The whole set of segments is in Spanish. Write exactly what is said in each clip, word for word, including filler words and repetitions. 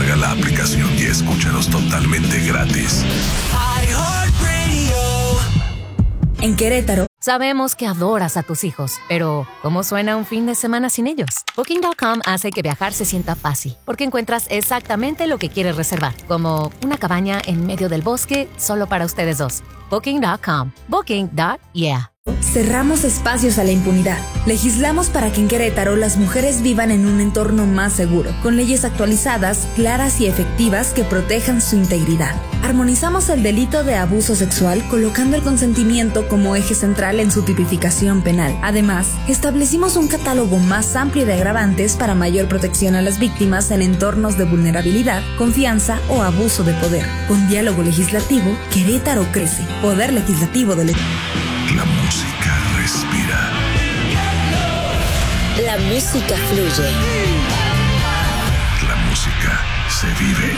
Descarga la aplicación y escúchanos totalmente gratis. En Querétaro, sabemos que adoras a tus hijos, pero ¿cómo suena un fin de semana sin ellos? Booking punto com hace que viajar se sienta fácil, porque encuentras exactamente lo que quieres reservar, como una cabaña en medio del bosque solo para ustedes dos. Booking punto com. Booking. Yeah. Cerramos espacios a la impunidad. Legislamos para que en Querétaro las mujeres vivan en un entorno más seguro, con leyes actualizadas, claras y efectivas que protejan su integridad. Armonizamos el delito de abuso sexual colocando el consentimiento como eje central en su tipificación penal. Además, establecimos un catálogo más amplio de agravantes para mayor protección a las víctimas en entornos de vulnerabilidad, confianza o abuso de poder. Con diálogo legislativo, Querétaro crece. Poder Legislativo del Estado. La música respira. La música fluye. La música se vive.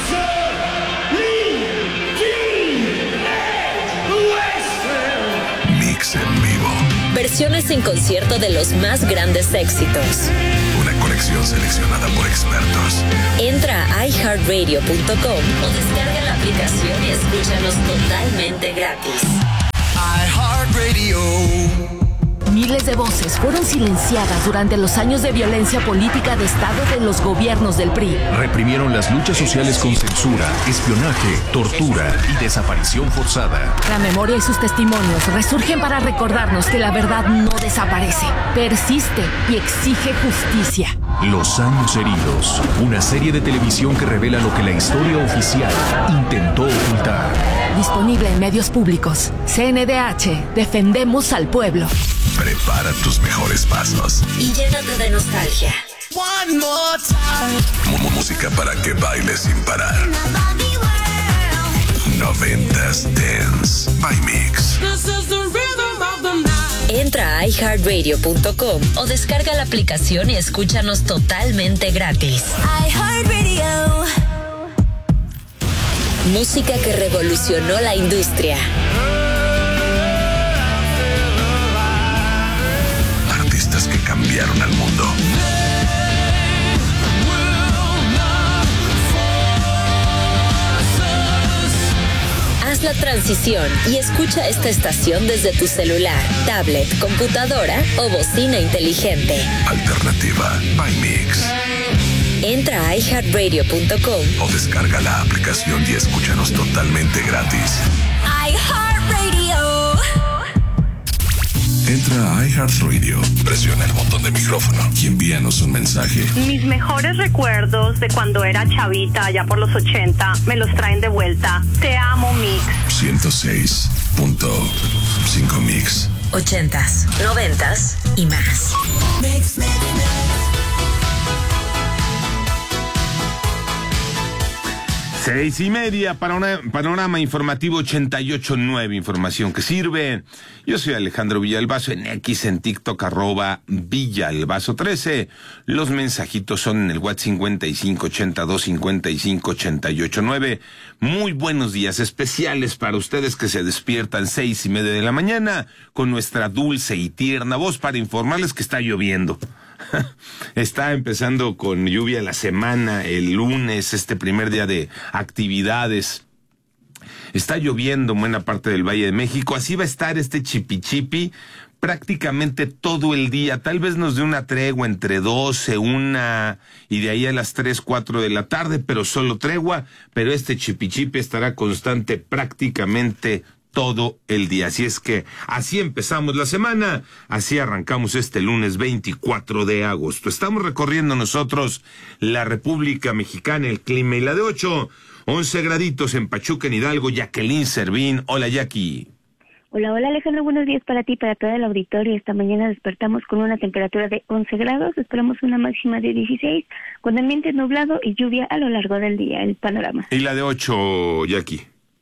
Mix en vivo. Versiones en concierto de los más grandes éxitos. Una colección seleccionada por expertos. Entra a i heart radio punto com o descarga la aplicación y escúchanos totalmente gratis. iHeartRadio. Miles de voces fueron silenciadas durante los años de violencia política de Estado de los gobiernos del P R I. Reprimieron las luchas sociales con censura, espionaje, tortura y desaparición forzada. La memoria y sus testimonios resurgen para recordarnos que la verdad no desaparece, persiste y exige justicia. Los años heridos, una serie de televisión que revela lo que la historia oficial intentó ocultar. Disponible en medios públicos. C N D H, defendemos al pueblo. Prepara tus mejores pasos. Y llénate de nostalgia. One more time. M- música para que bailes sin parar. Noventas Dance by Mix. Entra a i heart radio punto com o descarga la aplicación y escúchanos totalmente gratis. iHeartRadio. Música que revolucionó la industria. Artistas que cambiaron al mundo. Haz la transición y escucha esta estación desde tu celular, tablet, computadora o bocina inteligente. Alternativa by Mix. Entra a i heart radio punto com O descarga la aplicación y escúchanos totalmente gratis. iHeartRadio. Entra a iHeartRadio, presiona el botón de micrófono y envíanos un mensaje. Mis mejores recuerdos de cuando era chavita, allá por los ochenta, me los traen de vuelta. Te amo, Mix. ciento seis punto cinco Mix. Ochentas, noventas y más. Mix, mix, mix. Seis y media para un panorama informativo ochenta y ocho punto nueve, información que sirve. Yo soy Alejandro Villalbazo, en X, en TikTok, arroba Villalbazo trece. Los mensajitos son en el WhatsApp cincuenta y cinco ochenta y dos cincuenta y cinco ochenta y ocho nueve. Muy buenos días especiales para ustedes que se despiertan seis y media de la mañana con nuestra dulce y tierna voz para informarles que está lloviendo. Está empezando con lluvia la semana, el lunes, este primer día de actividades. Está lloviendo en buena parte del Valle de México, así va a estar este chipi-chipi prácticamente todo el día. Tal vez nos dé una tregua entre doce, una y de ahí a las tres, cuatro de la tarde, pero solo tregua, pero este chipi-chipi estará constante prácticamente todo el día. Así es que así empezamos la semana, así arrancamos este lunes veinticuatro de agosto. Estamos recorriendo nosotros la República Mexicana, el clima y la de ocho, once graditos en Pachuca, en Hidalgo. Jacqueline Servín. Hola, Jackie. Hola, hola Alejandro, buenos días para ti y para todo el auditorio. Esta mañana despertamos con una temperatura de once grados, esperamos una máxima de dieciséis, con ambiente nublado y lluvia a lo largo del día, el panorama. Y la de ocho, Jackie.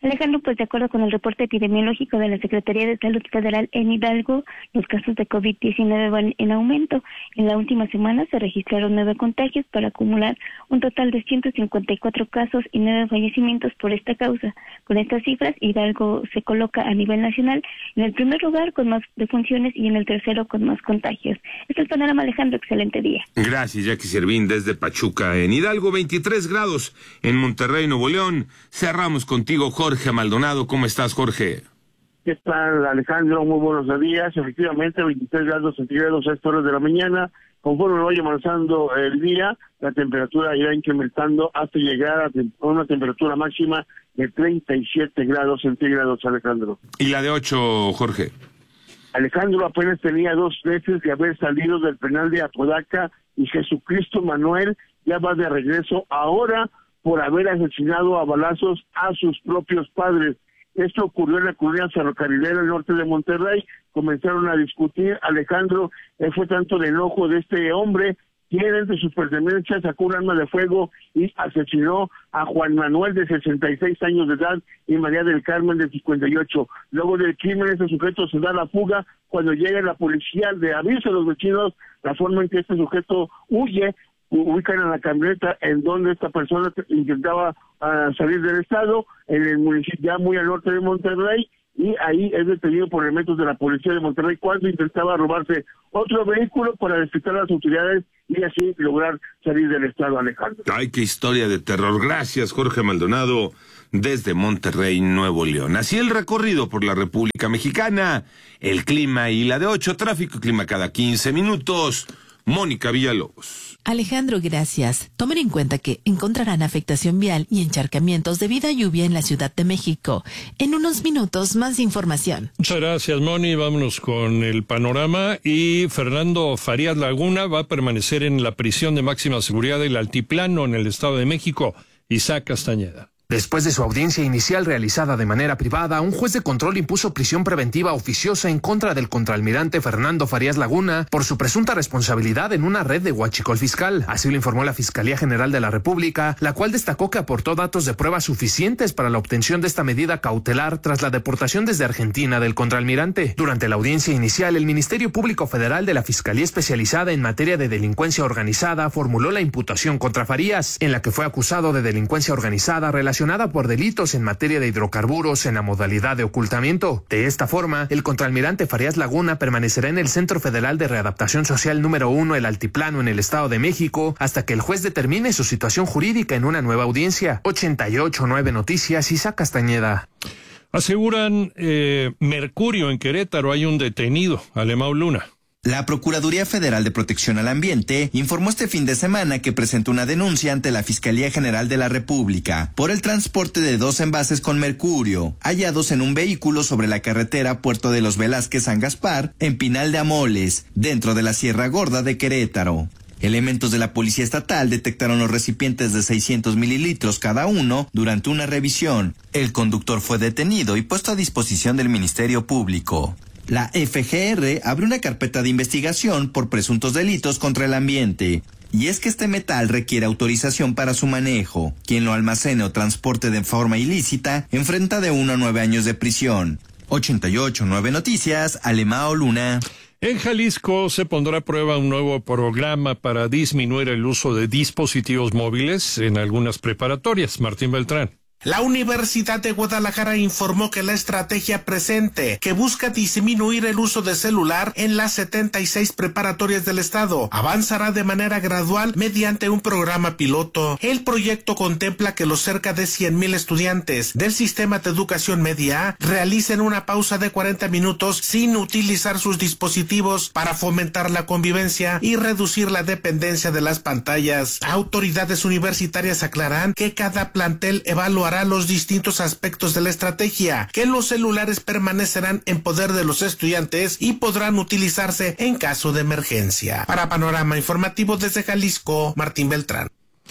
Alejandro, pues de acuerdo con el reporte epidemiológico de la Secretaría de Salud Federal en Hidalgo, los casos de COVID diecinueve van en aumento. En la última semana se registraron nueve contagios para acumular un total de ciento cincuenta y cuatro casos y nueve fallecimientos por esta causa. Con estas cifras, Hidalgo se coloca a nivel nacional en el primer lugar con más defunciones y en el tercero con más contagios. Este es el panorama, Alejandro. Excelente día. Gracias, Jackie Servín, desde Pachuca. En Hidalgo, veintitrés grados. En Monterrey, Nuevo León. Cerramos contigo, Jorge Maldonado. ¿Cómo estás, Jorge? ¿Qué tal, Alejandro? Muy buenos días. Efectivamente, veintitrés grados centígrados a estas horas de la mañana. Conforme vaya avanzando el día, la temperatura irá incrementando hasta llegar a, tem- a una temperatura máxima de treinta y siete grados centígrados, Alejandro. ¿Y la de ocho, Jorge? Alejandro apenas tenía dos meses de haber salido del penal de Apodaca y Jesucristo Manuel ya va de regreso ahora por haber asesinado a balazos a sus propios padres. Esto ocurrió en la colonia ferrocarrilera al norte de Monterrey. Comenzaron a discutir, Alejandro, eh, fue tanto el enojo de este hombre, quien entre sus pertenencias sacó un arma de fuego y asesinó a Juan Manuel de sesenta y seis años de edad y María del Carmen de cincuenta y ocho. Luego del crimen, este sujeto se da la fuga. Cuando llega la policía de aviso a los vecinos, la forma en que este sujeto huye, ubican a la camioneta en donde esta persona intentaba uh, salir del estado, en el municipio ya muy al norte de Monterrey, y ahí es detenido por elementos de la policía de Monterrey cuando intentaba robarse otro vehículo para despistar a las autoridades y así lograr salir del estado, Alejandro. Ay, qué historia de terror. Gracias, Jorge Maldonado, desde Monterrey, Nuevo León. Así el recorrido por la República Mexicana, el clima y la de ocho, tráfico y clima cada quince minutos. Mónica Villalobos. Alejandro, gracias. Tomen en cuenta que encontrarán afectación vial y encharcamientos debido a lluvia en la Ciudad de México. En unos minutos, más información. Muchas gracias, Moni. Vámonos con el panorama. Y Fernando Farías Laguna va a permanecer en la prisión de máxima seguridad del Altiplano en el Estado de México. Isaac Castañeda. Después de su audiencia inicial realizada de manera privada, un juez de control impuso prisión preventiva oficiosa en contra del contraalmirante Fernando Farías Laguna por su presunta responsabilidad en una red de huachicol fiscal. Así lo informó la Fiscalía General de la República, la cual destacó que aportó datos de prueba suficientes para la obtención de esta medida cautelar tras la deportación desde Argentina del contraalmirante. Durante la audiencia inicial, el Ministerio Público Federal de la Fiscalía Especializada en Materia de Delincuencia Organizada formuló la imputación contra Farías, en la que fue acusado de delincuencia organizada relacionada por delitos en materia de hidrocarburos en la modalidad de ocultamiento. De esta forma, el contraalmirante Farías Laguna permanecerá en el Centro Federal de Readaptación Social número uno, el Altiplano, en el Estado de México, hasta que el juez determine su situación jurídica en una nueva audiencia. ochenta y ocho nueve Noticias, Isaac Castañeda. Aseguran eh, Mercurio en Querétaro hay un detenido, Alemão Luna. La Procuraduría Federal de Protección al Ambiente informó este fin de semana que presentó una denuncia ante la Fiscalía General de la República por el transporte de dos envases con mercurio hallados en un vehículo sobre la carretera Puerto de los Velázquez San Gaspar en Pinal de Amoles, dentro de la Sierra Gorda de Querétaro. Elementos de la Policía Estatal detectaron los recipientes de seiscientos mililitros cada uno durante una revisión. El conductor fue detenido y puesto a disposición del Ministerio Público. La F G R abre una carpeta de investigación por presuntos delitos contra el ambiente. Y es que este metal requiere autorización para su manejo. Quien lo almacene o transporte de forma ilícita enfrenta de uno a nueve años de prisión. ochenta y ocho nueve Noticias, Alemão Luna. En Jalisco se pondrá a prueba un nuevo programa para disminuir el uso de dispositivos móviles en algunas preparatorias. Martín Beltrán. La Universidad de Guadalajara informó que la estrategia presente, que busca disminuir el uso de celular en las setenta y seis preparatorias del estado, avanzará de manera gradual mediante un programa piloto. El proyecto contempla que los cerca de cien mil estudiantes del sistema de educación media realicen una pausa de cuarenta minutos sin utilizar sus dispositivos para fomentar la convivencia y reducir la dependencia de las pantallas. Autoridades universitarias aclaran que cada plantel evaluará los distintos aspectos de la estrategia, que los celulares permanecerán en poder de los estudiantes y podrán utilizarse en caso de emergencia. Para Panorama Informativo desde Jalisco, Martín Beltrán.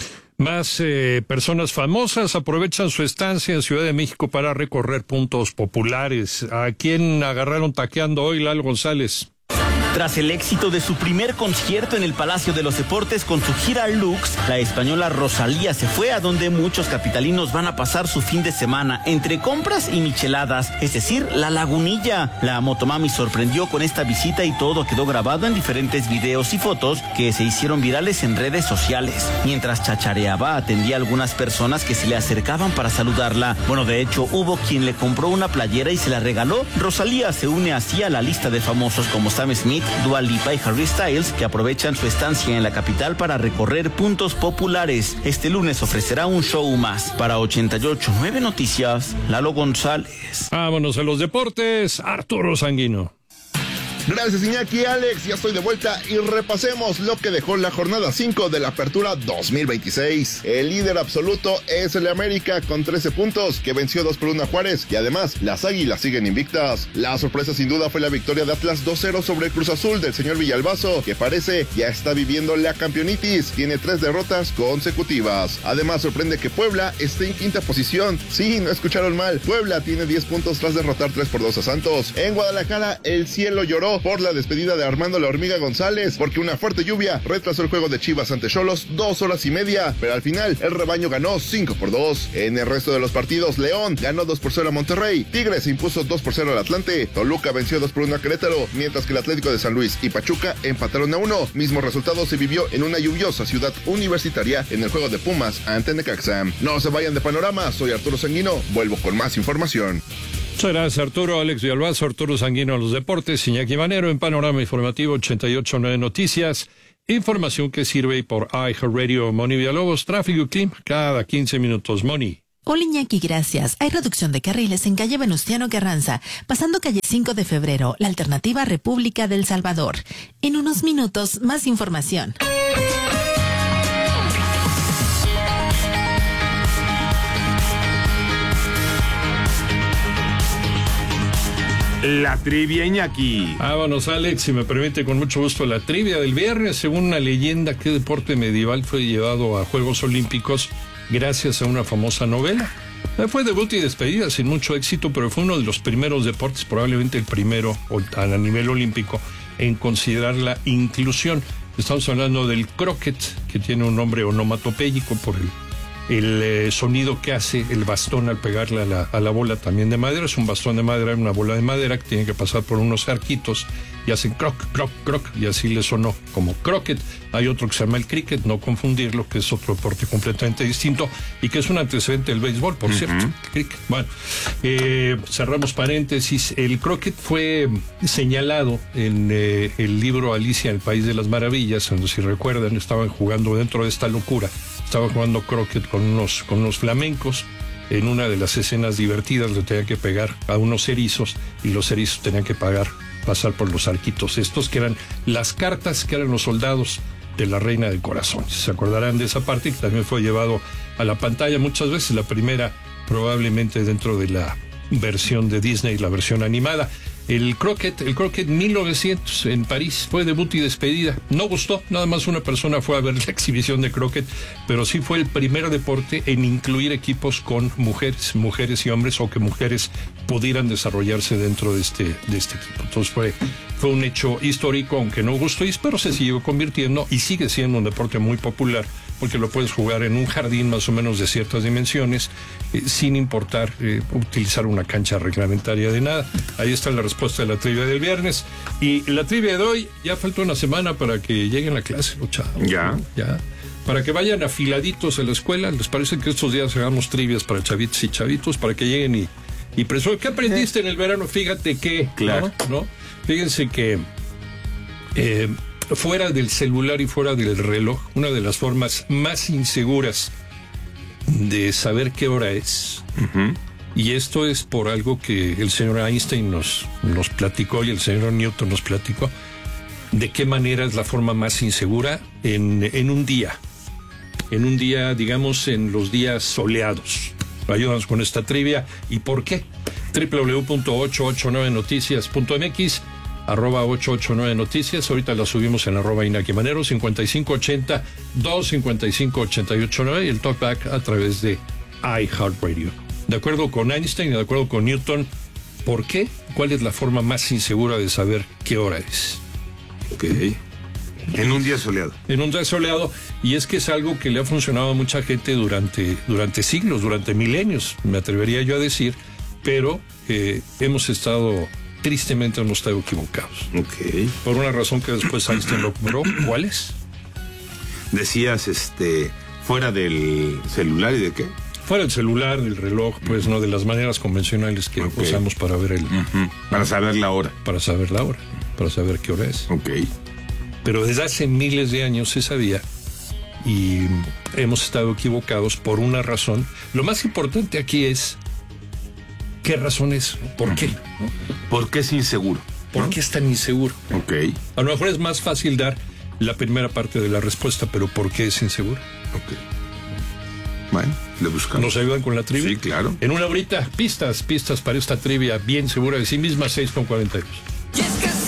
Más eh, personas famosas aprovechan su estancia en Ciudad de México para recorrer puntos populares. ¿A quién agarraron taqueando hoy, Lalo González? Tras el éxito de su primer concierto en el Palacio de los Deportes con su gira Lux, la española Rosalía se fue a donde muchos capitalinos van a pasar su fin de semana, entre compras y micheladas, es decir, la Lagunilla. La motomami sorprendió con esta visita y todo quedó grabado en diferentes videos y fotos que se hicieron virales en redes sociales. Mientras chachareaba, atendía a algunas personas que se le acercaban para saludarla. Bueno, de hecho, hubo quien le compró una playera y se la regaló. Rosalía se une así a la lista de famosos como Sam Smith, Dua Lipa y Harry Styles, que aprovechan su estancia en la capital para recorrer puntos populares. Este lunes ofrecerá un show más. Para ochenta y ocho punto nueve Noticias, Lalo González. Vámonos a los deportes, Arturo Sanguino. Gracias, Iñaki. Alex, ya estoy de vuelta y repasemos lo que dejó la jornada cinco de la Apertura dos mil veintiséis. El líder absoluto es el América con trece puntos, que venció dos por uno a Juárez, y además las Águilas siguen invictas. La sorpresa sin duda fue la victoria de Atlas dos cero sobre el Cruz Azul del señor Villalbazo, que parece ya está viviendo la campeonitis. Tiene tres derrotas consecutivas. Además, sorprende que Puebla esté en quinta posición. Sí, no escucharon mal. Puebla tiene diez puntos tras derrotar tres por dos a Santos. En Guadalajara, el cielo lloró por la despedida de Armando La Hormiga González, porque una fuerte lluvia retrasó el juego de Chivas ante Xolos dos horas y media, pero al final el rebaño ganó cinco por dos. En el resto de los partidos, León ganó dos por cero a Monterrey, Tigres impuso dos por cero al Atlante, Toluca venció dos por uno a Querétaro, mientras que el Atlético de San Luis y Pachuca empataron a uno. Mismo resultado se vivió en una lluviosa ciudad universitaria en el juego de Pumas ante Necaxa. No se vayan de Panorama, soy Arturo Sanguino, vuelvo con más información. Muchas gracias, Arturo. Alex Villalbazo, Arturo Sanguino a los deportes, Iñaki Manero en Panorama Informativo ochenta y ocho punto nueve Noticias. Información que sirve por iHeartRadio. Moni Villalobos, tráfico y clima cada quince minutos. Moni. Hola, Iñaki, gracias. Hay reducción de carriles en calle Venustiano Carranza, pasando calle cinco de febrero, la alternativa República del Salvador. En unos minutos, más información. La trivia, Iñaki. Vámonos, Alex, si me permite, con mucho gusto, la trivia del viernes. Según una leyenda, ¿qué deporte medieval fue llevado a Juegos Olímpicos gracias a una famosa novela? Fue debut y despedida sin mucho éxito, pero fue uno de los primeros deportes, probablemente el primero a nivel olímpico, en considerar la inclusión. Estamos hablando del croquet, que tiene un nombre onomatopéyico por el el eh, sonido que hace el bastón al pegarle a la, a la bola también de madera. Es un bastón de madera, una bola de madera que tiene que pasar por unos arquitos y hacen croc, croc, croc, y así le sonó como croquet. Hay otro que se llama el cricket, no confundirlo, que es otro deporte completamente distinto y que es un antecedente del béisbol, por uh-huh. cierto. Cricket. Bueno, eh, cerramos paréntesis. El croquet fue señalado en eh, el libro Alicia en el País de las Maravillas, donde, si recuerdan, estaban jugando dentro de esta locura. Estaba jugando croquet con unos, con unos flamencos. En una de las escenas divertidas le tenía que pegar a unos erizos y los erizos tenían que pagar, pasar por los arquitos estos, que eran las cartas, que eran los soldados de la Reina del Corazón. Se acordarán de esa parte, que también fue llevado a la pantalla muchas veces. La primera probablemente dentro de la versión de Disney, la versión animada. El croquet, el croquet mil novecientos en París, fue debut y despedida. No gustó, nada más una persona fue a ver la exhibición de croquet, pero sí fue el primer deporte en incluir equipos con mujeres, mujeres y hombres, o que mujeres pudieran desarrollarse dentro de este, de este equipo. Entonces fue, fue un hecho histórico, aunque no gustó, pero se siguió convirtiendo y sigue siendo un deporte muy popular, porque lo puedes jugar en un jardín más o menos de ciertas dimensiones, eh, sin importar eh, utilizar una cancha reglamentaria de nada. Ahí está la respuesta de la trivia del viernes. Y la trivia de hoy, ya falta una semana para que lleguen a clase, los chavos. Ya. Ya. Para que vayan afiladitos a la escuela. ¿Les parece que estos días hagamos trivias para chavitos y chavitos? Para que lleguen y, y presumen. ¿Qué aprendiste en el verano? Fíjate que... Claro. ¿no? ¿no? Fíjense que... Eh, fuera del celular y fuera del reloj, una de las formas más inseguras de saber qué hora es, uh-huh. y esto es por algo que el señor Einstein nos, nos platicó y el señor Newton nos platicó, de qué manera es la forma más insegura en, en un día, en un día, digamos, en los días soleados. Ayúdanos con esta trivia. ¿Y por qué? doble u doble u doble u punto ochocientos ochenta y nueve noticias punto m x, arroba ochocientos ochenta y nueve noticias. Ahorita la subimos en arroba Iñaki Manero, cincuenta y cinco ochenta, dos cincuenta y cinco ochenta y ocho nueve, y el talkback a través de iHeartRadio. De acuerdo con Einstein y de acuerdo con Newton, ¿por qué? ¿Cuál es la forma más insegura de saber qué hora es? Ok. En un día soleado. En un día soleado, y es que es algo que le ha funcionado a mucha gente durante, durante siglos, durante milenios, me atrevería yo a decir, pero eh, hemos estado, tristemente hemos estado equivocados. Ok. Por una razón que después Einstein lo compró. ¿Cuál es? Decías, este, fuera del celular y de qué? Fuera del celular, del reloj, pues, ¿no? De las maneras convencionales que okay. usamos para ver el... Uh-huh. Para saber la hora. Para saber la hora, para saber qué hora es. Ok. Pero desde hace miles de años se sabía y hemos estado equivocados por una razón. Lo más importante aquí es ¿qué razón es? ¿Por qué? ¿Por qué es inseguro? ¿Por qué es tan inseguro? Ok. A lo mejor es más fácil dar la primera parte de la respuesta, pero ¿por qué es inseguro? Ok. Bueno, le buscamos. ¿Nos ayudan con la trivia? Sí, claro. En una horita, pistas, pistas para esta trivia bien segura de sí misma, seis con cuarenta y dos.